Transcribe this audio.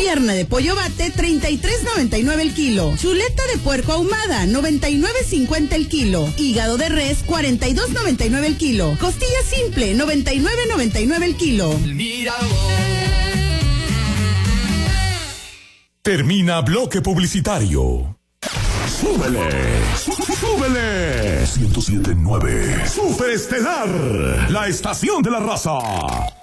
Pierna de pollo bate, 33.99 el kilo. Chuleta de puerco ahumada, 99.50 el kilo. Hígado de res, 42.99 el kilo. Costilla simple, 99.99 el kilo. Termina bloque publicitario. ¡Súbele! ¡Súbele! 107.9 Super Estelar, la estación de la raza.